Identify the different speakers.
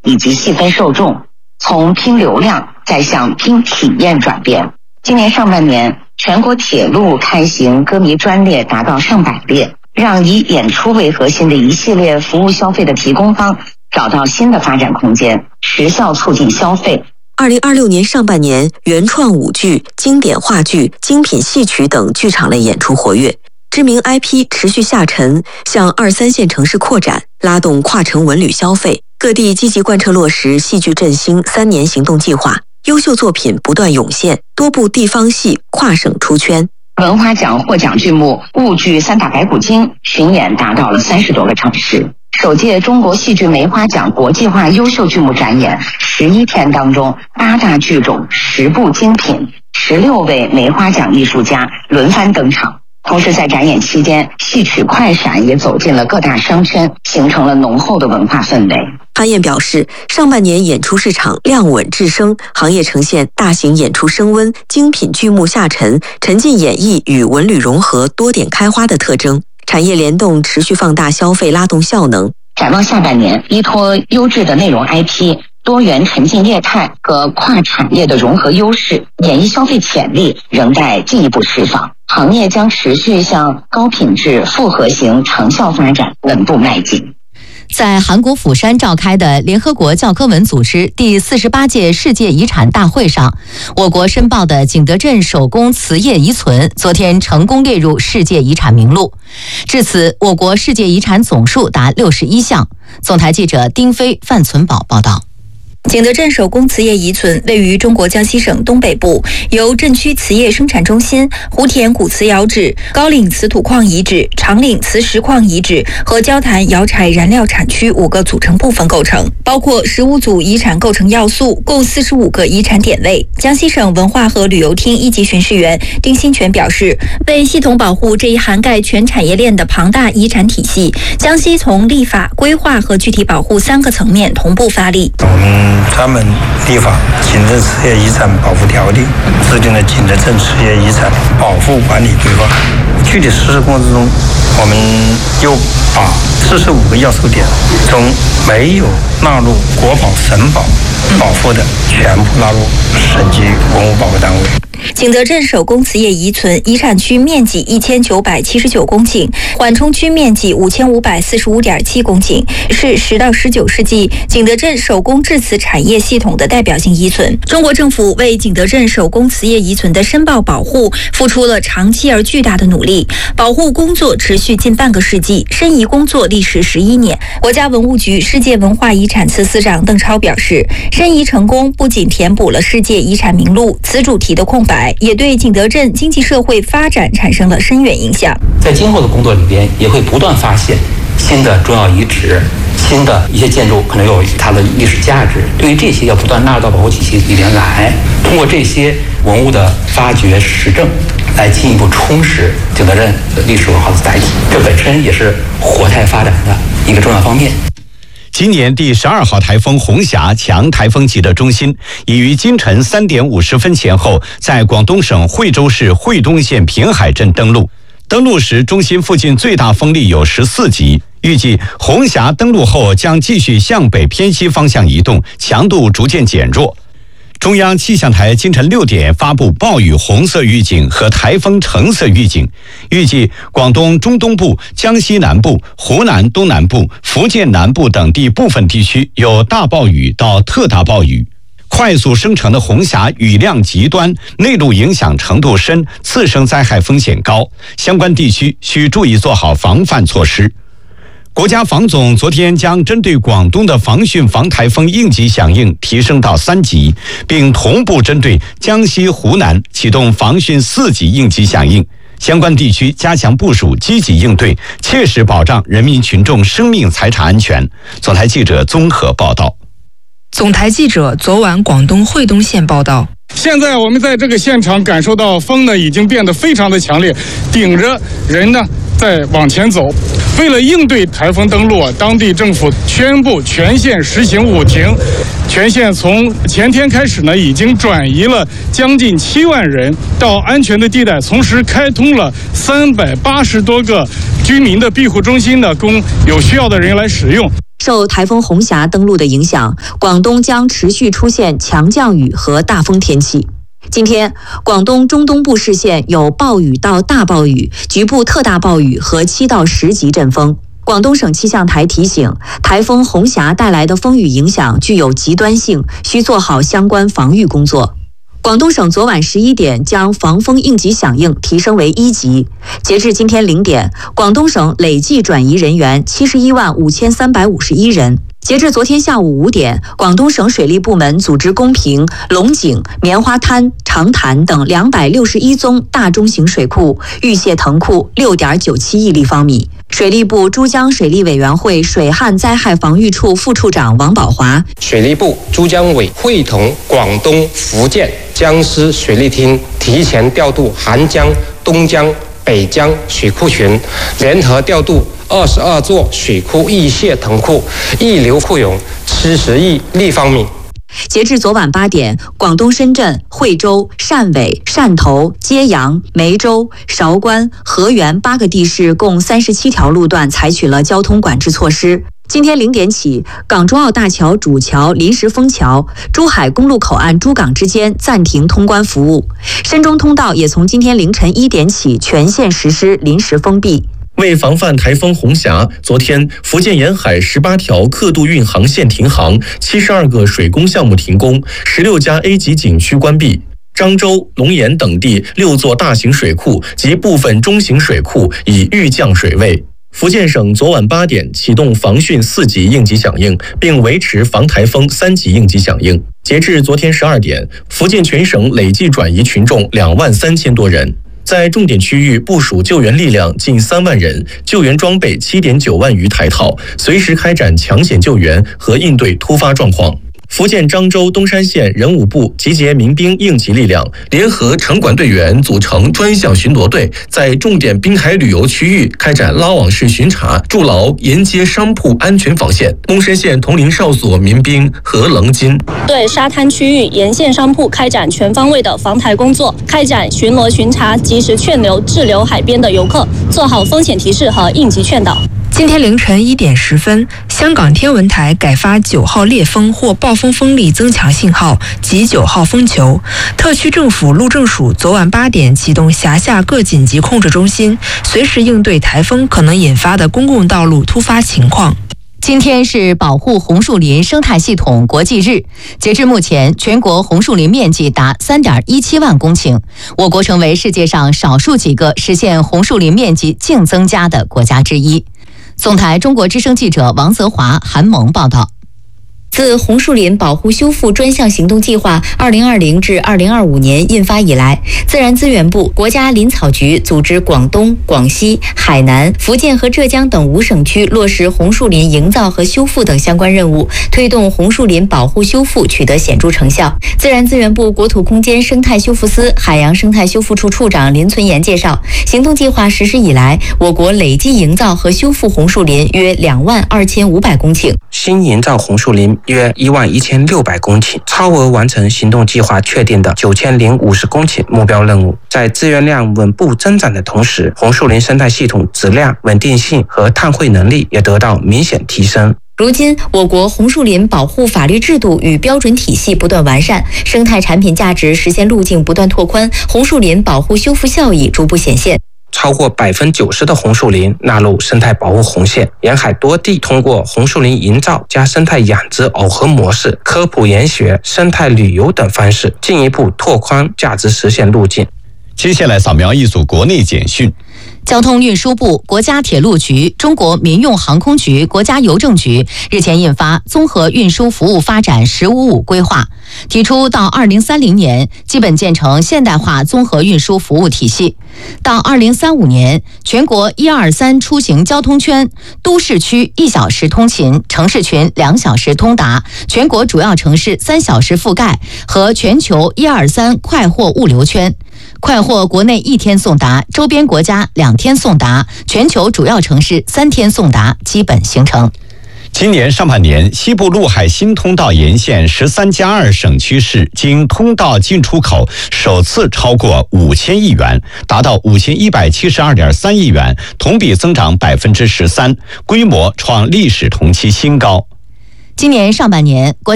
Speaker 1: 以及细分受众，从拼流量再向拼体验转变。今年上半年，全国铁路开行歌迷专列达到上百列，让以演出为核心的一系列服务消费的提供方找到新的发展空间，实效促进消费。
Speaker 2: 2026年上半年，原创舞剧、经典话剧、精品戏曲等剧场类演出活跃，知名 IP 持续下沉，向2、3线城市扩展，拉动跨城文旅消费。各地积极贯彻落实戏剧振兴3年行动计划，优秀作品不断涌现，多部地方戏跨省出圈。
Speaker 1: 文华奖获奖剧目婺剧《三打白骨精》巡演达到了30多个城市。首届中国戏剧梅花奖国际化优秀剧目展演11天当中，8大剧种10部精品，16位梅花奖艺术家轮番登场。同时在展演期间，戏曲快闪也走进了各大商圈，形成了浓厚的文化氛围。
Speaker 2: 潘燕表示，上半年演出市场量稳质升，行业呈现大型演出升温、精品剧目下沉、沉浸演绎与文旅融合多点开花的特征，产业联动持续放大消费拉动效能。
Speaker 1: 展望下半年，依托优质的内容 IP、多元沉浸业态和跨产业的融合优势，演艺消费潜力仍待进一步释放。行业将持续向高品质复合型长效发展稳步迈进。
Speaker 3: 在韩国釜山召开的联合国教科文组织第48届世界遗产大会上，我国申报的景德镇手工瓷业遗存昨天成功列入世界遗产名录。至此，我国世界遗产总数达61项。总台记者丁飞、范存宝报道。
Speaker 4: 景德镇手工瓷业遗存位于中国江西省东北部，由镇区瓷业生产中心、湖田古瓷窑址、高岭瓷土矿遗址、长岭瓷石矿遗址和焦坛窑柴燃料产区5个组成部分构成，包括15组遗产构成要素，共45个遗产点位。江西省文化和旅游厅1级巡视员丁新全表示，为系统保护这一涵盖全产业链的庞大遗产体系，江西从立法、规划和具体保护3个层面同步发力。
Speaker 5: 专门立法《景德瓷业遗产保护条例》，制定了《景德镇瓷业遗产保护管理规划》。具体实施过程中，我们又把45个要素点中没有纳入国保、省保保护的，全部纳入省级文物保护单位。
Speaker 4: 景德镇手工瓷业遗存遗产区面积1979公顷，缓冲区面积5545.7公顷，是10到19世纪景德镇手工制瓷产业系统的代表性遗存。中国政府为景德镇手工瓷业遗存的申报保护付出了长期而巨大的努力，保护工作持续近半个世纪，申遗工作历时11年。国家文物局世界文化遗产司司长邓超表示，申遗成功不仅填补了世界遗产名录此主题的空白，也对景德镇经济社会发展产生了深远影响。
Speaker 6: 在今后的工作里边，也会不断发现新的重要遗址、新的一些建筑可能有它的历史价值。对于这些，要不断纳入到保护体系里边来，通过这些文物的发掘实证，来进一步充实景德镇的历史文化的载体。这本身也是活态发展的一个重要方面。
Speaker 7: 今年第12号台风红霞强台风级的中心已于今晨3点50分前后在广东省惠州市惠东县平海镇登陆。登陆时，中心附近最大风力有14级。预计红霞登陆后将继续向北偏西方向移动，强度逐渐减弱。中央气象台今晨6点发布暴雨红色预警和台风橙色预警，预计广东中东部、江西南部、湖南东南部、福建南部等地部分地区有大暴雨到特大暴雨。快速生成的红霞雨量极端，内陆影响程度深，次生灾害风险高，相关地区需注意做好防范措施。国家防总昨天将针对广东的防汛防台风应急响应提升到3级，并同步针对江西、湖南启动防汛4级应急响应，相关地区加强部署，积极应对，切实保障人民群众生命财产安全。总台记者综合报道。
Speaker 8: 总台记者昨晚广东惠东县报道。
Speaker 9: 现在我们在这个现场感受到风呢已经变得非常的强烈，顶着人呢在往前走。为了应对台风登陆，当地政府宣布全县实行5停。全县从前天开始呢，已经转移了将近7万人到安全的地带，同时开通了380多个居民的庇护中心呢，供有需要的人来使用。
Speaker 2: 受台风红霞登陆的影响，广东将持续出现强降雨和大风天气。今天，广东中东部市县有暴雨到大暴雨、局部特大暴雨和7到10级阵风。广东省气象台提醒，台风红霞带来的风雨影响具有极端性，需做好相关防御工作。广东省昨晚11点将防风应急响应提升为1级。截至今天0点，广东省累计转移人员715351人。截至昨天下午5点，广东省水利部门组织公平、龙井、棉花滩、长潭等261宗大中型水库预泄腾库 6.97亿立方米。水利部珠江水利委员会水旱灾害防御处副处长王宝华，
Speaker 10: 水利部珠江委会同广东、福建、江苏水利厅提前调度韩江、东江、北江水库群，联合调度22座水库预泄腾库，溢流库容70亿立方米。
Speaker 2: 截至昨晚8点，广东深圳、惠州、汕尾、汕头、揭阳、梅州、韶关、河源8个地市共37条路段采取了交通管制措施。今天0点起，港珠澳大桥主桥临时封桥，珠海公路口岸珠港之间暂停通关服务。深中通道也从今天凌晨1点起全线实施临时封闭。
Speaker 11: 为防范台风红霞，昨天福建沿海18条客渡运航线停航，72个水工项目停工，16家 A 级景区关闭。漳州、龙岩等地6座大型水库及部分中型水库已预降水位。福建省昨晚8点启动防汛4级应急响应，并维持防台风3级应急响应。截至昨天12点，福建全省累计转移群众23000多人。在重点区域部署救援力量近3万人，救援装备7.9万余台套，随时开展抢险救援和应对突发状况。福建漳州东山县人武部集结民兵应急力量，联合城管队员组成专项巡逻队，在重点滨海旅游区域开展拉网式巡查，筑牢沿街商铺安全防线。东山县铜陵哨所民兵何棱金
Speaker 12: 对沙滩区域沿线商铺开展全方位的防台工作，开展巡逻巡查，及时劝留滞留海边的游客，做好风险提示和应急劝导。
Speaker 8: 今天凌晨1点10分，香港天文台改发9号烈风或暴风风力增强信号及9号风球。特区政府路政署昨晚8点启动辖下各紧急控制中心，随时应对台风可能引发的公共道路突发情况。
Speaker 3: 今天是保护红树林生态系统国际日，截至目前，全国红树林面积达3.17万公顷，我国成为世界上少数几个实现红树林面积净增加的国家之一。总台中国之声记者王泽华、韩萌报道。
Speaker 13: 自红树林保护修复专项行动计划2020至2025年印发以来，自然资源部、国家林草局组织广东、广西、海南、福建和浙江等5省区落实红树林营造和修复等相关任务，推动红树林保护修复取得显著成效。自然资源部国土空间生态修复司海洋生态修复处处长林存言介绍，行动计划实施以来，我国累计营造和修复红树林约22500公顷，
Speaker 14: 新营造红树林约11600公顷，超额完成行动计划确定的9050公顷目标任务。在资源量稳步增长的同时，红树林生态系统质量、稳定性和碳汇能力也得到明显提升。
Speaker 13: 如今，我国红树林保护法律制度与标准体系不断完善，生态产品价值实现路径不断拓宽，红树林保护修复效益逐步显现。
Speaker 14: 超过90%的红树林纳入生态保护红线，沿海多地通过红树林营造加生态养殖耦合模式、科普研学、生态旅游等方式，进一步拓宽价值实现路径。
Speaker 7: 接下来扫描一组国内简讯。
Speaker 3: 交通运输部、国家铁路局、中国民用航空局、国家邮政局日前印发《综合运输服务发展“15+5”规划》，提出到2030年基本建成现代化综合运输服务体系。到2035年，全国123出行交通圈，都市区1小时通勤，城市群2小时通达，全国主要城市3小时覆盖和全球123快货物流圈。快货国内1天送达，周边国家2天送达，全球主要城市3天送达基本形成。
Speaker 7: 今年上半年，西部陆海新通道沿线13+2省区市经通道进出口首次超过5000亿元，达到5172.3亿元，同比增长13%，规模创历史同期新高。
Speaker 3: 今年上半年，